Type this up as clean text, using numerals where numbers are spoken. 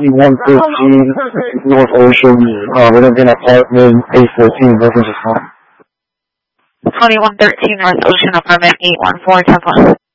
113 North Ocean, Livingston Apartment, 814, Brooklyn, 2113 North Ocean, Apartment 814, Temple.